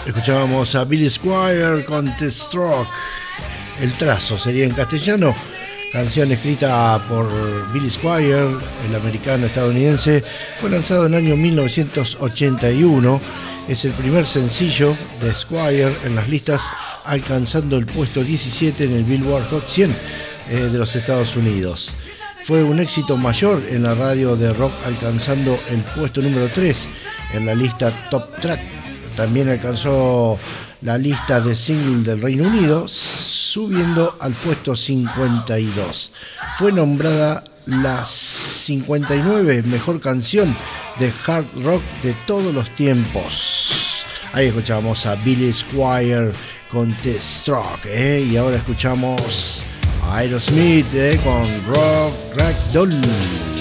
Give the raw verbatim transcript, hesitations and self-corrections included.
Escuchábamos a Billy Squier con The Stroke. El trazo sería en castellano. Canción escrita por Billy Squier, el americano estadounidense. Fue lanzado en el año mil novecientos ochenta y uno. Es el primer sencillo de Squier en las listas, alcanzando el puesto diecisiete en el Billboard Hot cien eh, de los Estados Unidos. Fue un éxito mayor en la radio de rock, alcanzando el puesto número tres en la lista Top Track. También alcanzó la lista de single del Reino Unido, subiendo al puesto cincuenta y dos. Fue nombrada la cincuenta y nueve mejor canción de hard rock de todos los tiempos. Ahí escuchamos a Billy Squier con The Stroke, ¿eh? Y ahora escuchamos a Aerosmith, ¿eh? Con Rock Ragdoll.